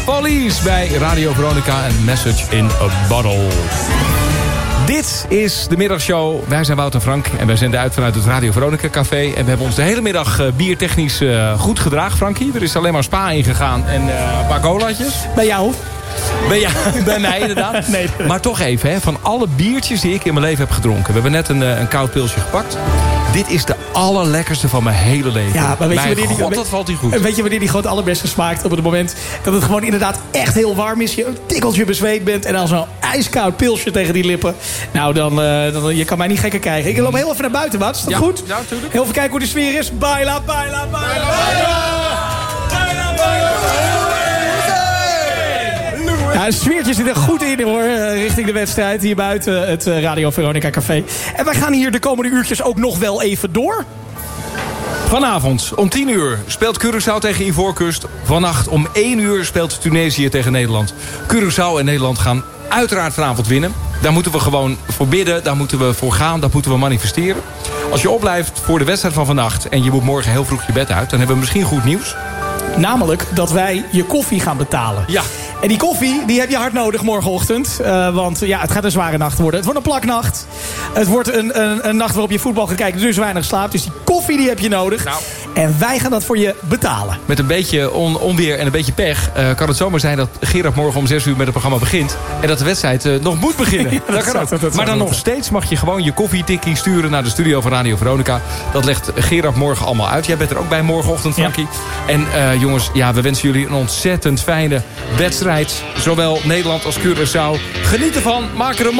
Police bij Radio Veronica en Message in a Bottle. Dit is de middagshow. Wij zijn Wout en Frank en wij zenden uit vanuit het Radio Veronica Café. En we hebben ons de hele middag biertechnisch goed gedragen, Frankie. Er is alleen maar spa ingegaan en een paar colaatjes. Bij jou? Bij mij inderdaad. Nee. Maar toch even, hè, van alle biertjes die ik in mijn leven heb gedronken. We hebben net een koud pilsje gepakt. Dit is de allerlekkerste van mijn hele leven. Ja, maar weet je wanneer dat valt die goed. Weet je wanneer die gewoon het allerbeste smaakt? Op het moment dat het gewoon inderdaad echt heel warm is. Je een tikkeltje bezweet bent. En dan zo'n ijskoud pilsje tegen die lippen. Nou, dan je kan mij niet gekker krijgen. Ik loop heel even naar buiten, wat? Is dat goed? Ja, natuurlijk. Heel even kijken hoe de sfeer is. Baila, baila, baila, baila. Ja, het sfeertje zit er goed in hoor, richting de wedstrijd hier buiten het Radio Veronica Café. En wij gaan hier de komende uurtjes ook nog wel even door. Vanavond om 10 uur speelt Curaçao tegen Ivoorkust. Vannacht om 1 uur speelt Tunesië tegen Nederland. Curaçao en Nederland gaan uiteraard vanavond winnen. Daar moeten we gewoon voor bidden, daar moeten we voor gaan, daar moeten we manifesteren. Als je opblijft voor de wedstrijd van vannacht en je moet morgen heel vroeg je bed uit, dan hebben we misschien goed nieuws. Namelijk dat wij je koffie gaan betalen. Ja. En die koffie, die heb je hard nodig morgenochtend. Want ja, het gaat een zware nacht worden. Het wordt een plaknacht. Het wordt een nacht waarop je voetbal gaat kijken, dus weinig slaapt. Dus die koffie, die heb je nodig. Nou. En wij gaan dat voor je betalen. Met een beetje onweer en een beetje pech kan het zomaar zijn dat Gerard morgen om 6 uur met het programma begint. En dat de wedstrijd nog moet beginnen. Ja, dat kan ook. Maar dan nog steeds mag je gewoon je koffietikkie sturen naar de studio van Radio Veronica. Dat legt Gerard morgen allemaal uit. Jij bent er ook bij morgenochtend, Frankie. Ja. En jongens, ja, we wensen jullie een ontzettend fijne wedstrijd. Zowel Nederland als Curaçao. Geniet ervan, maak er een